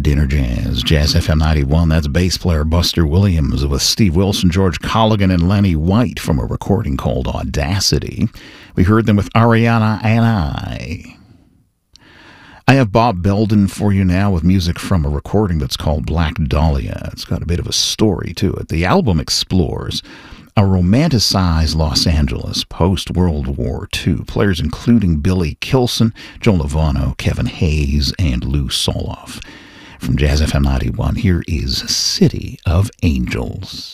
Dinner Jazz, Jazz FM 91. That's bass player Buster Williams with Steve Wilson, George Colligan, and Lenny White from a recording called Audacity. We heard them with Ariana and I have Bob Belden for you now with music from a recording that's called Black Dahlia. It's got a bit of a story to it. The album explores a romanticized Los Angeles post-World War II. Players including Billy Kilson, Joe Lovano, Kevin Hayes, and Lou Soloff. From Jazz FM 91, here is City of Angels.